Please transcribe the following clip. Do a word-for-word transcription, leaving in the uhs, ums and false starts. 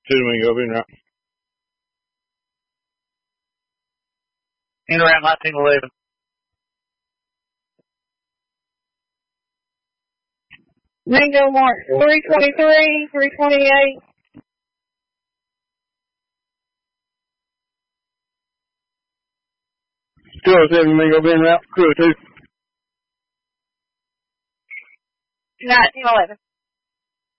Two Domingo, in route. In route nineteen eleven. Domingo mark three twenty-three, three twenty-eight. two oh seven Domingo, in route. two oh two. nineteen eleven.